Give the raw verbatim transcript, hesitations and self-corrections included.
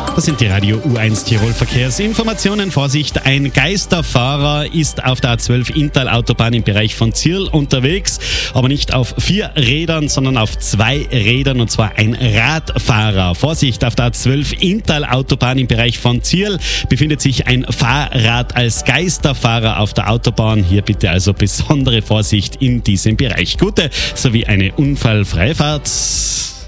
Das sind die Radio U eins Tirol Verkehrsinformationen. Vorsicht, ein Geisterfahrer ist auf der A zwölf Inntal-Autobahn im Bereich von Zirl unterwegs, aber nicht auf vier Rädern, sondern auf zwei Rädern, und zwar ein Radfahrer. Vorsicht, auf der A zwölf Inntal-Autobahn im Bereich von Zirl befindet sich ein Fahrrad als Geisterfahrer auf der Autobahn. Hier bitte also besondere Vorsicht in diesem Bereich. Gute sowie eine unfallfreie Fahrt.